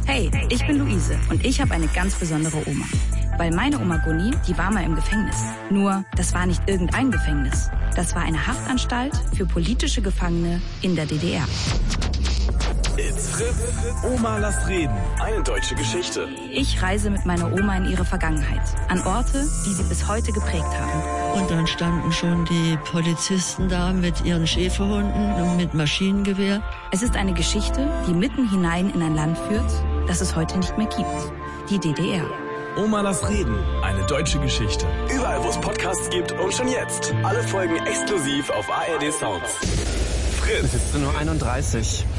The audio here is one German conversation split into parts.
Hey, ich bin Luise und ich habe eine ganz besondere Oma. Weil meine Oma Gunni, die war mal im Gefängnis. Nur, das war nicht irgendein Gefängnis. Das war eine Haftanstalt für politische Gefangene in der DDR. It's Fritz. Oma, lass reden. Eine deutsche Geschichte. Ich reise mit meiner Oma in ihre Vergangenheit. An Orte, die sie bis heute geprägt haben. Und dann standen schon die Polizisten da mit ihren Schäferhunden und mit Maschinengewehr. Es ist eine Geschichte, die mitten hinein in ein Land führt, das es heute nicht mehr gibt. Die DDR. Oma, lass reden. Eine deutsche Geschichte. Überall, wo es Podcasts gibt und schon jetzt. Alle Folgen exklusiv auf ARD Sounds. Fritz. 17:31 Uhr.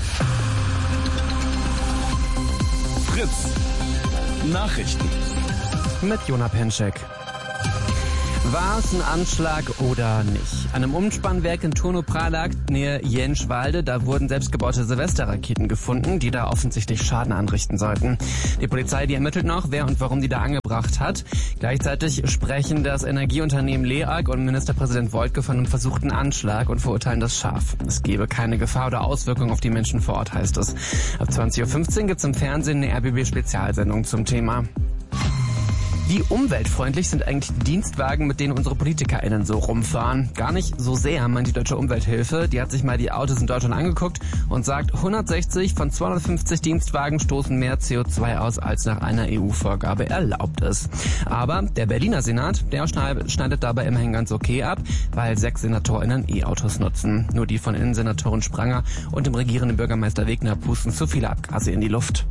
Fritz. Nachrichten. Mit Jona Penschek. War es ein Anschlag oder nicht? An einem Umspannwerk in Turno-Pralak, nähe Jenschwalde, da wurden selbstgebaute Silvesterraketen gefunden, die da offensichtlich Schaden anrichten sollten. Die Polizei, die ermittelt noch, wer und warum die da angebracht hat. Gleichzeitig sprechen das Energieunternehmen LEAG und Ministerpräsident Woidke von einem versuchten Anschlag und verurteilen das scharf. Es gebe keine Gefahr oder Auswirkung auf die Menschen vor Ort, heißt es. Ab 20:15 Uhr gibt's im Fernsehen eine RBB-Spezialsendung zum Thema. Wie umweltfreundlich sind eigentlich die Dienstwagen, mit denen unsere PolitikerInnen so rumfahren? Gar nicht so sehr, meint die Deutsche Umwelthilfe. Die hat sich mal die Autos in Deutschland angeguckt und sagt, 160 von 250 Dienstwagen stoßen mehr CO2 aus, als nach einer EU-Vorgabe erlaubt ist. Aber der Berliner Senat, der schneidet dabei immerhin ganz okay ab, weil 6 SenatorInnen E-Autos nutzen. Nur die von Innensenatorin Spranger und dem regierenden Bürgermeister Wegner pusten zu viele Abgase in die Luft.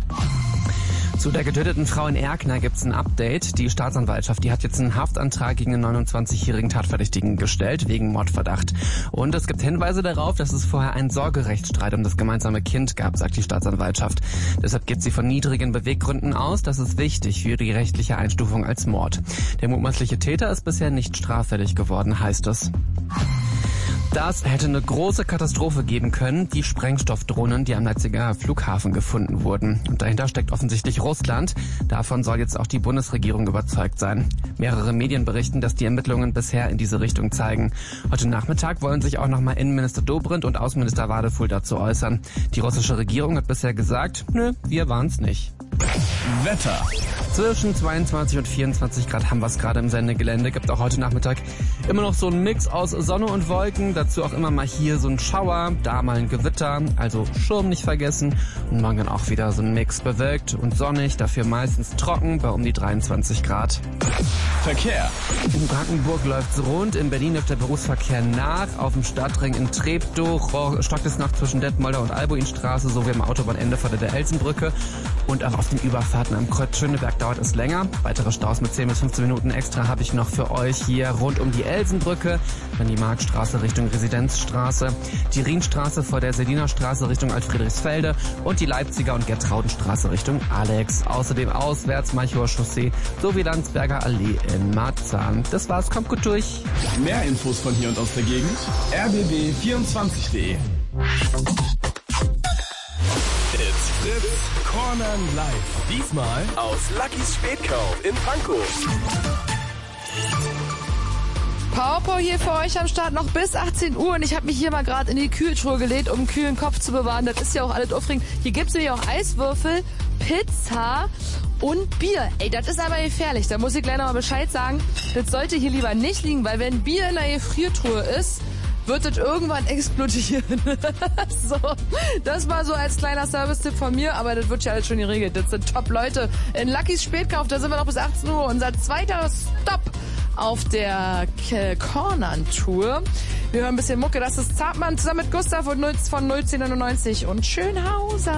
Zu der getöteten Frau in Erkner gibt's ein Update. Die Staatsanwaltschaft, die hat jetzt einen Haftantrag gegen den 29-jährigen Tatverdächtigen gestellt, wegen Mordverdacht. Und es gibt Hinweise darauf, dass es vorher einen Sorgerechtsstreit um das gemeinsame Kind gab, sagt die Staatsanwaltschaft. Deshalb geht sie von niedrigen Beweggründen aus. Das ist wichtig für die rechtliche Einstufung als Mord. Der mutmaßliche Täter ist bisher nicht straffällig geworden, heißt es. Das hätte eine große Katastrophe geben können, die Sprengstoffdrohnen, die am Leipziger Flughafen gefunden wurden. Und dahinter steckt offensichtlich Russland. Davon soll jetzt auch die Bundesregierung überzeugt sein. Mehrere Medien berichten, dass die Ermittlungen bisher in diese Richtung zeigen. Heute Nachmittag wollen sich auch nochmal Innenminister Dobrindt und Außenminister Wadefuhl dazu äußern. Die russische Regierung hat bisher gesagt, nö, wir waren's nicht. Wetter. Zwischen 22 und 24 Grad haben wir es gerade im Sendegelände. Gibt auch heute Nachmittag immer noch so einen Mix aus Sonne und Wolken. Dazu auch immer mal hier so ein Schauer, da mal ein Gewitter. Also Schirm nicht vergessen. Und morgen dann auch wieder so ein Mix bewölkt und sonnig. Dafür meistens trocken bei um die 23 Grad. Verkehr. In Brandenburg läuft's rund. In Berlin läuft der Berufsverkehr nach. Auf dem Stadtring in Treptow stockt es nach zwischen Detmolder und Albuinstraße sowie am Autobahnende vor der Elsenbrücke. Und auch auf den Überfahrten am Kreuz Schöneberg dauert es länger. Weitere Staus mit 10 bis 15 Minuten extra habe ich noch für euch hier rund um die Elsenbrücke, dann die Marktstraße Richtung Residenzstraße, die Rienstraße vor der Seliner Straße Richtung Altfriedrichsfelde und die Leipziger und Gertraudenstraße Richtung Alex. Außerdem auswärts Malchower Chaussee sowie Landsberger Allee in Marzahn. Das war's, kommt gut durch. Mehr Infos von hier und aus der Gegend. rbb24.de. It's Fritz Cornern Live. Diesmal aus Luckys Spätkauf in Pankow. Powerpower hier für euch am Start noch bis 18 Uhr und ich habe mich hier mal gerade in die Kühltruhe gelegt, um einen kühlen Kopf zu bewahren. Das ist ja auch alles aufregend. Hier gibt's nämlich auch Eiswürfel, Pizza und Bier. Ey, das ist aber gefährlich. Da muss ich gleich noch mal Bescheid sagen. Das sollte hier lieber nicht liegen, weil wenn Bier in der Gefriertruhe ist, wird das irgendwann explodieren. So, das war so als kleiner Service-Tipp von mir, aber das wird ja alles schon geregelt. Das sind Top-Leute. In Luckys Spätkauf, da sind wir noch bis 18 Uhr. Unser zweiter Stop auf der Cornern-Tour. Wir hören ein bisschen Mucke. Das ist Zartmann zusammen mit Gustav und von 01099 und Schönhauser.